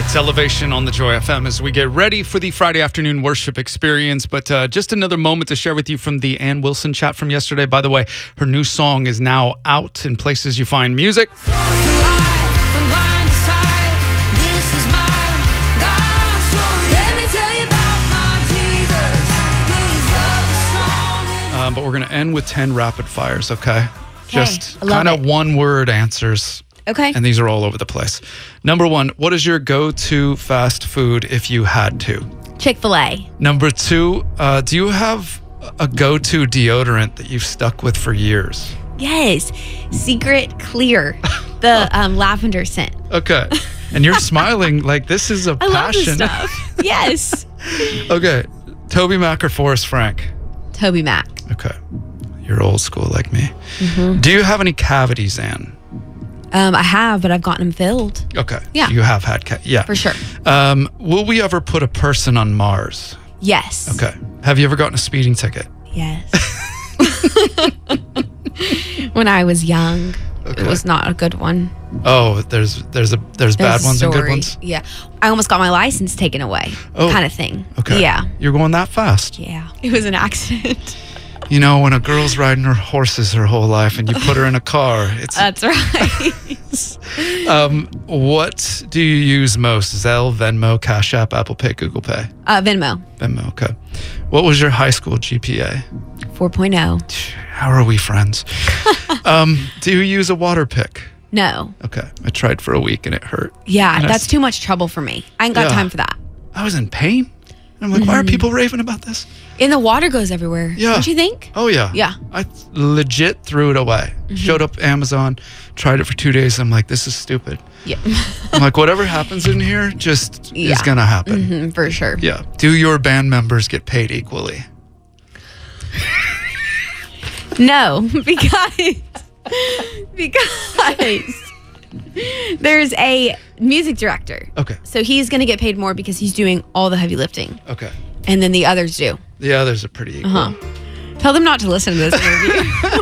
It's Elevation on the Joy FM as we get ready for the Friday afternoon worship experience. But just another moment to share with you from the Ann Wilson chat from yesterday. By the way, her new song is now out in places you find music. But we're going to end with 10 rapid fires, okay? Just kind of one-word answers. Okay. And these are all over the place. Number one, what is your go-to fast food if you had to? Chick-fil-A. Number two, do you have a go-to deodorant that you've stuck with for years? Yes. Secret Clear. The lavender scent. Okay. And you're smiling like this is a passion. I love this stuff. Yes. Okay. Toby Mac or Forrest Frank? Toby Mac. Okay. You're old school like me. Mm-hmm. Do you have any cavities, Ann? I have, but I've gotten them filled. Okay. Yeah. You have had yeah. For sure. Will we ever put a person on Mars? Yes. Okay. Have you ever gotten a speeding ticket? Yes. When I was young, Okay. it was not a good one. Oh, there's bad ones and good ones? Yeah. I almost got my license taken away. Oh. Kind of thing. Okay. Yeah. You're going that fast? Yeah. It was an accident. You know, when a girl's riding her horses her whole life and you put her in a car, it's... That's right. What do you use most? Zelle, Venmo, Cash App, Apple Pay, Google Pay? Venmo. Venmo, okay. What was your high school GPA? 4.0. How are we friends? Do you use a water pick? No. Okay. I tried for a week and it hurt. Yeah, And that's too much trouble for me. I ain't got time for that. I was in pain. I'm like, why are people raving about this? And the water goes everywhere. Yeah. Don't you think? Oh, yeah. Yeah. I legit threw it away. Showed up Amazon, tried it for 2 days. I'm like, this is stupid. Yeah. I'm like, whatever happens in here just is going to happen. For sure. Yeah. Do your band members get paid equally? No, because there's a music director. Okay. So he's going to get paid more because he's doing all the heavy lifting. Okay. And then the others do. The others are pretty equal. Tell them not to listen to this interview.